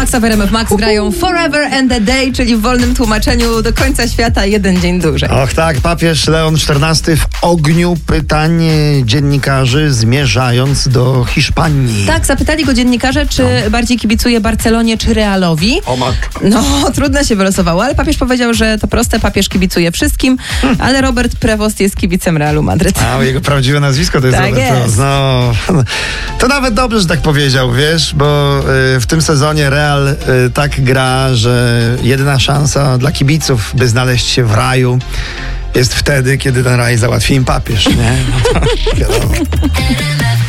Maxa w RMF Max grają Forever and a Day, czyli w wolnym tłumaczeniu do końca świata jeden dzień dłużej. Och tak, papież Leon XIV w ogniu pytań dziennikarzy, zmierzając do Hiszpanii. Tak, zapytali go dziennikarze, czy bardziej kibicuje Barcelonie czy Realowi. O matko. No, trudno się wylosowało, ale papież powiedział, że to proste, papież kibicuje wszystkim, ale Robert Prevost jest kibicem Realu Madryt. A jego prawdziwe nazwisko to jest Tak Robert Prevost. jest. No, to nawet dobrze, że tak powiedział, wiesz, bo w tym sezonie Real tak gra, że jedyna szansa dla kibiców, by znaleźć się w raju, jest wtedy, kiedy ten raj załatwi im papież, nie? No to wiadomo.